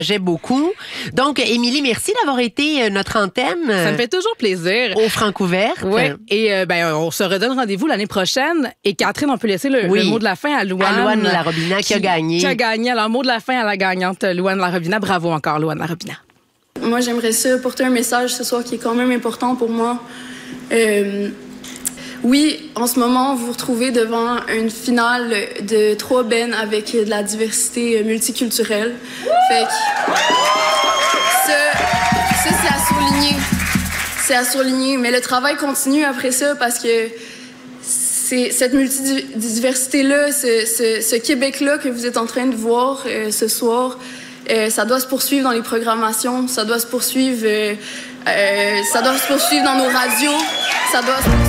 J'ai beaucoup. Donc, Émilie, merci d'avoir été notre antenne. Ça me fait toujours plaisir. Au Francouverte. Oui. Et on se redonne rendez-vous l'année prochaine. Et Catherine, on peut laisser le mot de la fin à Louane. À Louane Larobina qui a gagné. Qui a gagné. Alors, mot de la fin à la gagnante, Louane Larobina. Bravo encore, Louane Larobina. Moi, j'aimerais ça porter un message ce soir qui est quand même important pour moi. Oui, en ce moment, vous vous retrouvez devant une finale de 3 bennes avec de la diversité multiculturelle. Fait que ça c'est à souligner. C'est à souligner. Mais le travail continue après ça parce que cette multidiversité-là, ce Québec-là que vous êtes en train de voir ce soir, ça doit se poursuivre dans les programmations, ça doit se poursuivre dans nos radios, ça doit se poursuivre